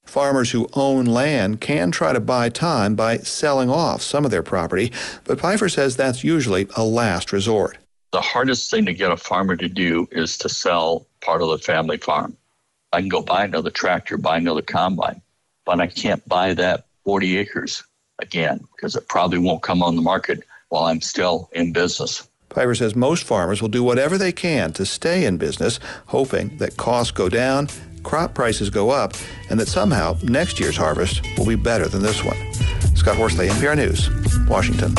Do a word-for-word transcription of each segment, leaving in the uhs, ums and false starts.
Farmers who own land can try to buy time by selling off some of their property, but Pfeiffer says that's usually a last resort. The hardest thing to get a farmer to do is to sell part of the family farm. I can go buy another tractor, buy another combine, but I can't buy that forty acres again because it probably won't come on the market while I'm still in business. Pfeiffer says most farmers will do whatever they can to stay in business, hoping that costs go down, crop prices go up, and that somehow next year's harvest will be better than this one. Scott Horsley, N P R News, Washington.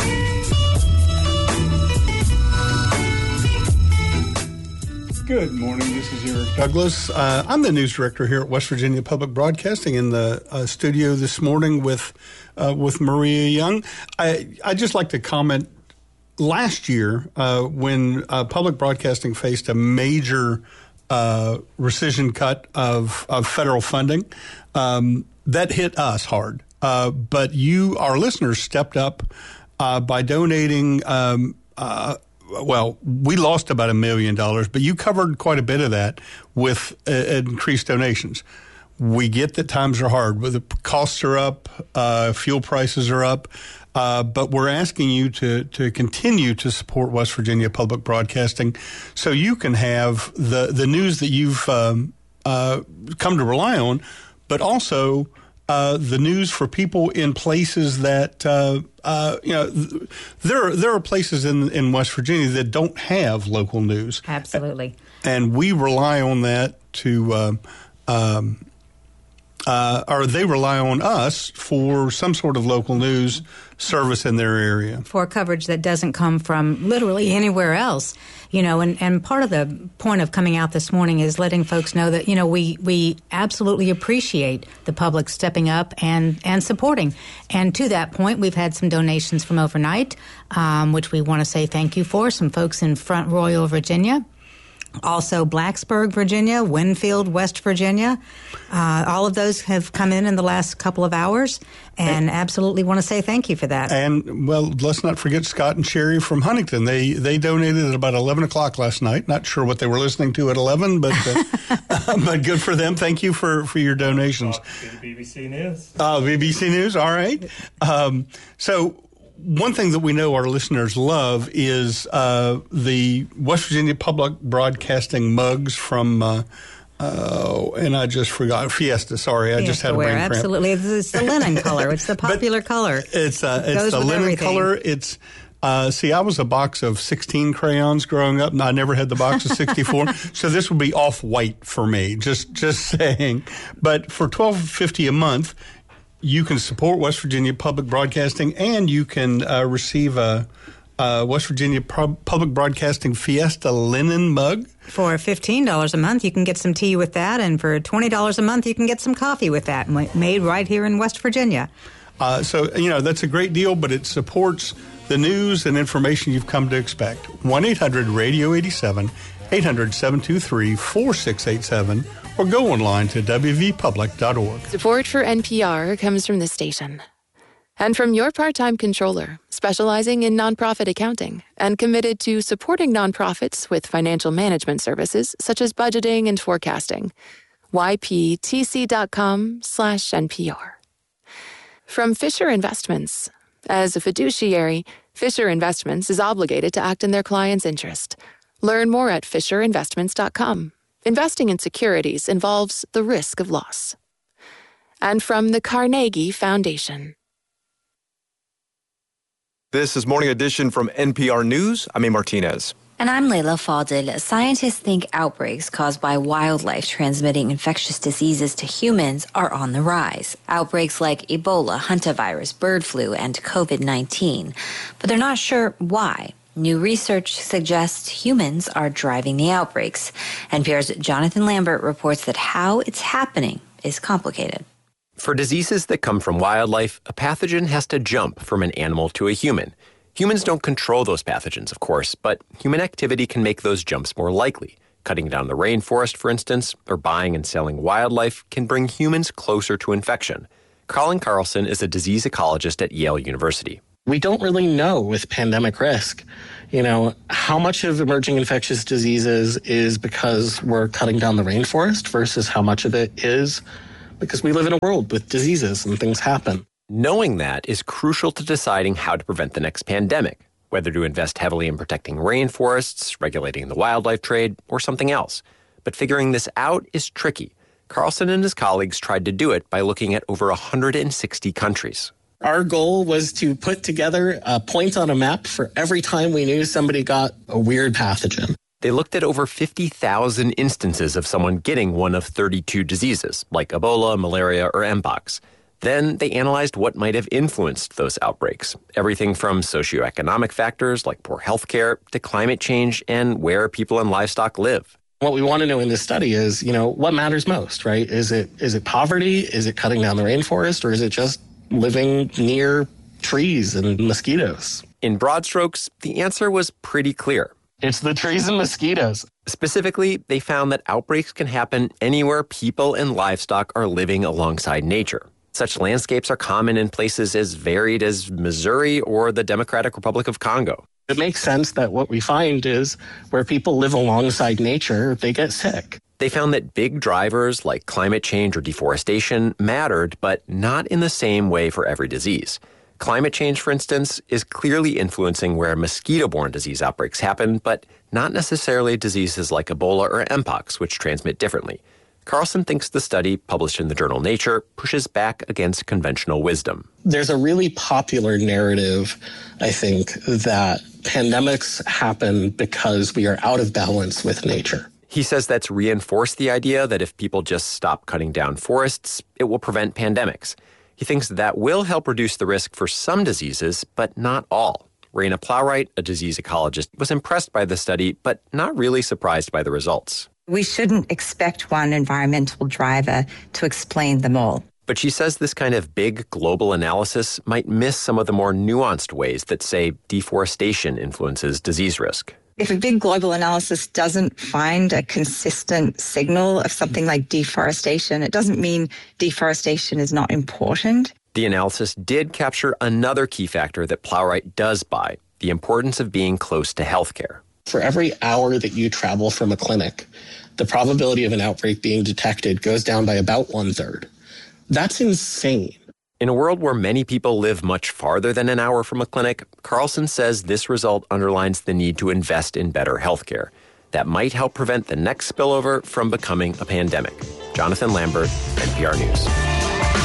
Good morning. This is Eric Douglas. Uh, I'm the news director here at West Virginia Public Broadcasting in the uh, studio this morning with uh, with Maria Young. I I just like to comment. Last year, uh, when uh, public broadcasting faced a major uh, rescission cut of, of federal funding, um, that hit us hard. Uh, but you, our listeners, stepped up uh, by donating. Um, uh, well, we lost about a million dollars, but you covered quite a bit of that with uh, increased donations. We get that times are hard, but the costs are up, uh, fuel prices are up. Uh, but we're asking you to, to continue to support West Virginia Public Broadcasting so you can have the, the news that you've um, uh, come to rely on, but also uh, the news for people in places that, uh, uh, you know, th- there, there are places in, in West Virginia that don't have local news. Absolutely. And we rely on that to uh, um, uh, or they rely on us for some sort of local news service in their area. For coverage that doesn't come from literally anywhere else. You know, and, and part of the point of coming out this morning is letting folks know that, you know, we, we absolutely appreciate the public stepping up and, and supporting. And to that point, we've had some donations from overnight, um, which we want to say thank you for. Some folks in Front Royal, Virginia. Also Blacksburg, Virginia, Winfield, West Virginia. Uh, all of those have come in in the last couple of hours, and, and absolutely want to say thank you for that. And, well, let's not forget Scott and Sherry from Huntington. They they donated at about eleven o'clock last night. Not sure what they were listening to at eleven, but uh, but good for them. Thank you for, for your donations. To the B B C News. Uh, B B C News, all right. Um, so... One thing that we know our listeners love is uh, the West Virginia Public Broadcasting mugs from, uh, uh, and I just forgot, Fiesta, sorry, Fiesta I just had a brain wear, cramp. Absolutely. It's the linen color. It's the popular color. It's, uh, it it's the linen everything. color. It's, uh, see, I was a box of sixteen crayons growing up, and I never had the box of sixty-four, so this would be off-white for me, just, just saying. But for twelve fifty a month, you can support West Virginia Public Broadcasting, and you can uh, receive a, a West Virginia Pro- Public Broadcasting Fiesta linen mug. For fifteen dollars a month, you can get some tea with that, and for twenty dollars a month, you can get some coffee with that, made right here in West Virginia. Uh, so, you know, that's a great deal, but it supports the news and information you've come to expect. one eight hundred radio eighty-seven, eight hundred, seven two three, four six eight seven, or go online to w v public dot org. Support for N P R comes from this station and from your part-time controller, specializing in nonprofit accounting and committed to supporting nonprofits with financial management services such as budgeting and forecasting. y p t c dot com slash N P R. From Fisher Investments. As a fiduciary, Fisher Investments is obligated to act in their client's interest. Learn more at fisher investments dot com. Investing in securities involves the risk of loss. And from the Carnegie Foundation. This is Morning Edition from N P R News. I'm A. Martinez. And I'm Layla Fadil. Scientists think outbreaks caused by wildlife transmitting infectious diseases to humans are on the rise. Outbreaks like Ebola, hantavirus, bird flu, and covid nineteen. But they're not sure why. New research suggests humans are driving the outbreaks. N P R's Jonathan Lambert reports that how it's happening is complicated. For diseases that come from wildlife, a pathogen has to jump from an animal to a human. Humans don't control those pathogens, of course, but human activity can make those jumps more likely. Cutting down the rainforest, for instance, or buying and selling wildlife can bring humans closer to infection. Colin Carlson is a disease ecologist at Yale University. We don't really know with pandemic risk, you know, how much of emerging infectious diseases is because we're cutting down the rainforest versus how much of it is because we live in a world with diseases and things happen. Knowing that is crucial to deciding how to prevent the next pandemic, whether to invest heavily in protecting rainforests, regulating the wildlife trade, or something else. But figuring this out is tricky. Carlson and his colleagues tried to do it by looking at over one hundred sixty countries. Our goal was to put together a point on a map for every time we knew somebody got a weird pathogen. They looked at over fifty thousand instances of someone getting one of thirty-two diseases, like Ebola, malaria, or Mpox. Then they analyzed what might have influenced those outbreaks, everything from socioeconomic factors like poor health care to climate change and where people and livestock live. What we want to know in this study is, you know, what matters most, right? Is it is it poverty? Is it cutting down the rainforest? Or is it just living near trees and mosquitoes? In broad strokes, the answer was pretty clear. It's the trees and mosquitoes. Specifically, they found that outbreaks can happen anywhere people and livestock are living alongside nature. Such landscapes are common in places as varied as Missouri or the Democratic Republic of Congo. It makes sense that what we find is where people live alongside nature, they get sick. They found that big drivers like climate change or deforestation mattered, but not in the same way for every disease. Climate change, for instance, is clearly influencing where mosquito-borne disease outbreaks happen, but not necessarily diseases like Ebola or Mpox, which transmit differently. Carlson thinks the study, published in the journal Nature, pushes back against conventional wisdom. There's a really popular narrative, I think, that pandemics happen because we are out of balance with nature. He says that's reinforced the idea that if people just stop cutting down forests, it will prevent pandemics. He thinks that will help reduce the risk for some diseases, but not all. Raina Plowright, a disease ecologist, was impressed by the study, but not really surprised by the results. We shouldn't expect one environmental driver to explain them all. But she says this kind of big global analysis might miss some of the more nuanced ways that, say, deforestation influences disease risk. If a big global analysis doesn't find a consistent signal of something like deforestation, it doesn't mean deforestation is not important. The analysis did capture another key factor that Plowright does buy, the importance of being close to healthcare. For every hour that you travel from a clinic, the probability of an outbreak being detected goes down by about one-third. That's insane. In a world where many people live much farther than an hour from a clinic, Carlson says this result underlines the need to invest in better healthcare. That might help prevent the next spillover from becoming a pandemic. Jonathan Lambert, N P R News.